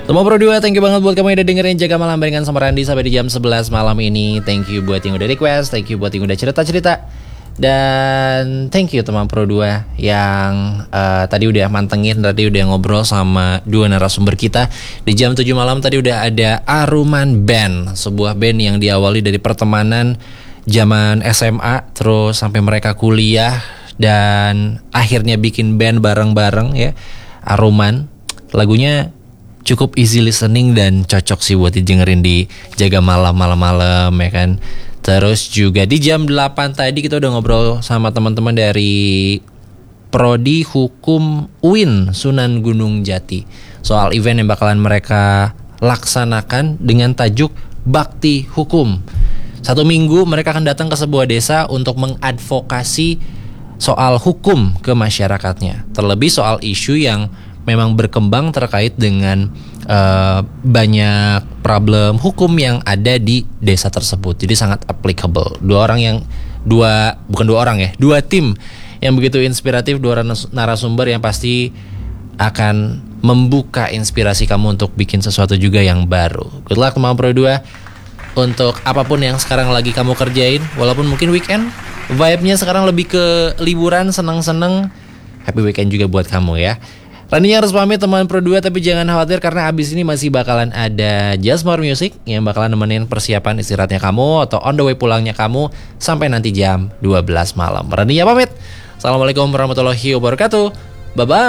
Teman Pro 2, thank you banget buat kamu yang udah dengerin Jaga Malam barengan sama Randy sampai di jam 11 malam ini. Thank you buat yang udah request, thank you buat yang udah cerita-cerita. Dan thank you teman Pro 2 yang tadi udah mantengin, tadi udah ngobrol sama dua narasumber kita. Di jam 7 malam tadi udah ada Aruman Band, sebuah band yang diawali dari pertemanan zaman SMA terus sampai mereka kuliah dan akhirnya bikin band bareng-bareng ya. Aruman, lagunya cukup easy listening dan cocok sih buat didengerin di Jaga malam-malam ya kan. Terus juga di jam 8 tadi kita udah ngobrol sama teman-teman dari Prodi Hukum UIN Sunan Gunung Jati soal event yang bakalan mereka laksanakan dengan tajuk Bakti Hukum. 1 minggu mereka akan datang ke sebuah desa untuk mengadvokasi soal hukum ke masyarakatnya. Terlebih soal isu yang memang berkembang terkait dengan banyak problem hukum yang ada di desa tersebut. Jadi sangat applicable. Dua tim yang begitu inspiratif, dua narasumber yang pasti akan membuka inspirasi kamu untuk bikin sesuatu juga yang baru. Good luck teman Pro 2 untuk apapun yang sekarang lagi kamu kerjain, walaupun mungkin weekend, vibe-nya sekarang lebih ke liburan, seneng-seneng. Happy weekend juga buat kamu ya. Randy harus pamit teman Pro 2, tapi jangan khawatir karena abis ini masih bakalan ada Just More Music yang bakalan nemenin persiapan istirahatnya kamu atau on the way pulangnya kamu sampai nanti jam 12 malam. Randy pamit. Assalamualaikum warahmatullahi wabarakatuh. Bye-bye.